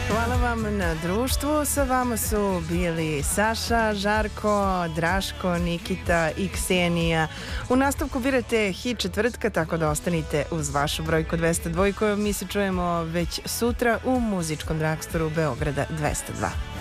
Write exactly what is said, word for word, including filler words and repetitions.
Hvala vam na društvu. Sa vama su bili Saša, Žarko, Draško, Nikita i Ksenija. U nastavku birate hit četvrtka, tako da ostanite uz vašu brojku dvesta dva. Mi se čujemo već sutra u muzičkom dragstoru Beograda dvesta dva.